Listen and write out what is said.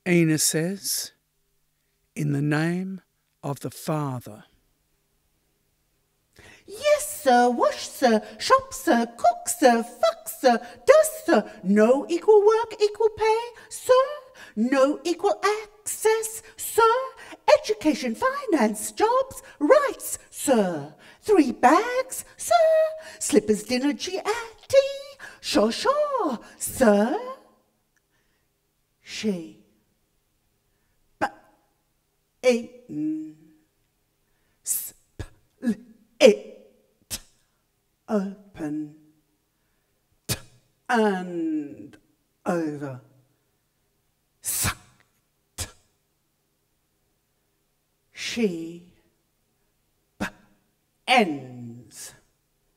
Ina says, in the name of the Father. Yes, sir, wash, sir, shop, sir, cook, sir, fuck, sir, dust, sir, no equal work, equal pay, sir, no equal access, sir, education, finance, jobs, rights, sir, 3 bags, sir, slippers, dinner, tea, sure, sir, she, eaten, it, open, and over, sucked, she, end.